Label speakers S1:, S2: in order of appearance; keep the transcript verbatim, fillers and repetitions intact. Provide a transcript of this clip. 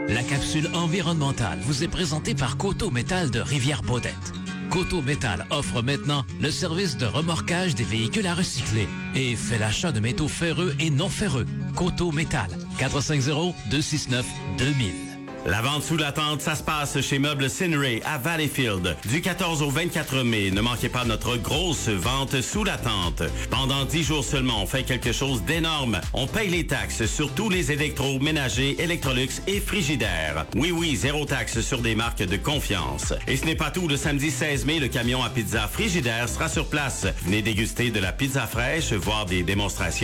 S1: La capsule environnementale vous est présentée par Coteau Métal de Rivière-Baudette. Coteau Métal offre maintenant le service de remorquage des véhicules à recycler et fait l'achat de métaux ferreux et non ferreux. Coteau Métal, quatre cinq zéro, deux six neuf, deux mille.
S2: La vente sous la tente, ça se passe chez Meubles Cinray à Valleyfield. Du quatorze au vingt-quatre mai, ne manquez pas notre grosse vente sous la tente. Pendant dix jours seulement, on fait quelque chose d'énorme. On paye les taxes sur tous les électroménagers, Electrolux et frigidaires. Oui, oui, zéro taxe sur des marques de confiance. Et ce n'est pas tout, le samedi seize mai, le camion à pizza Frigidaire sera sur place. Venez déguster de la pizza fraîche, voir des démonstrations